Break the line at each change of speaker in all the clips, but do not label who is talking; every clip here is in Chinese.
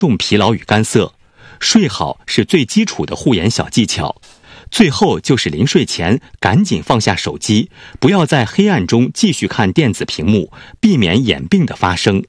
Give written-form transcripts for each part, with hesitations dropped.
动疲劳与干涩。睡好是最基础的护眼小技巧。最后就是临睡前赶紧放下手机，不要在黑暗中继续看电子屏幕，避免眼病的发生。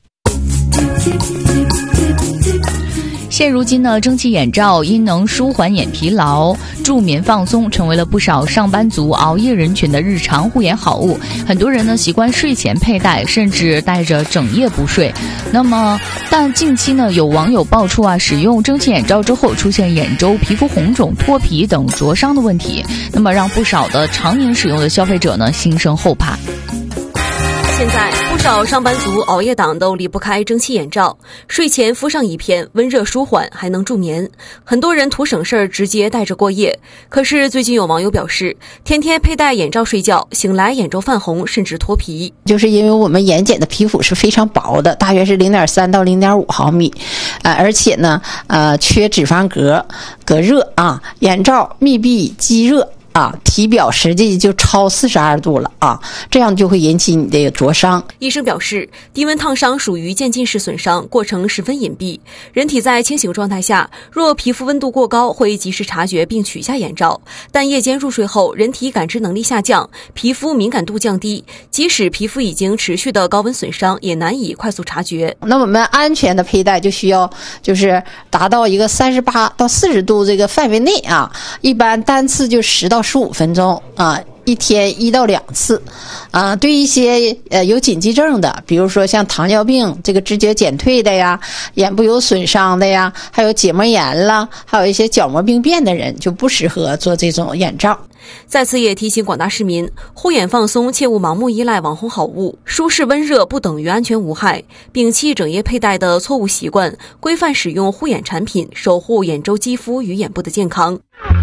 现如今呢，蒸汽眼罩因能舒缓眼疲劳、助眠放松，成为了不少上班族、熬夜人群的日常护眼好物。很多人呢习惯睡前佩戴，甚至戴着整夜不睡。但近期呢，有网友爆出使用蒸汽眼罩之后出现眼周皮肤红肿、脱皮等灼伤的问题，那么让不少的常年使用的消费者呢心生后怕。
现在不少上班族、熬夜党都离不开蒸汽眼罩，睡前敷上一片，温热舒缓，还能助眠。很多人图省事儿，直接戴着过夜。可是最近有网友表示，天天佩戴眼罩睡觉，醒来眼周泛红，甚至脱皮。
就是因为我们眼睑的皮肤是非常薄的，大约是0.3到0.5毫米，而且呢，缺脂肪隔热眼罩密闭积热。体表实际就超42度了这样就会引起你的灼伤。
医生表示，低温烫伤属于渐进式损伤，过程十分隐蔽。人体在清醒状态下，若皮肤温度过高，会及时察觉并取下眼罩。但夜间入睡后，人体感知能力下降，皮肤敏感度降低，即使皮肤已经持续的高温损伤，也难以快速察觉。
那我们安全的佩戴就需要就是达到一个38到40度这个范围内一般单次就10到15分钟一天1到2次对一些有紧急症的，比如说像糖尿病这个知觉减退的呀，眼部有损伤的呀，还有结膜炎啦，还有一些角膜病变的人就不适合做这种眼罩。
在此也提醒广大市民，护眼放松切勿盲目依赖网红好物，舒适温热不等于安全无害，摒弃整夜佩戴的错误习惯，规范使用护眼产品，守护眼周肌肤与眼部的健康。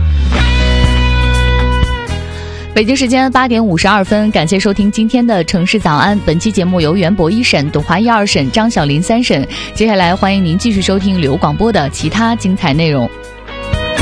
北京时间8点52分，感谢收听今天的城市早安。本期节目由袁博1审、董华1、2审、张小林3审。接下来欢迎您继续收听旅游广播的其他精彩内容。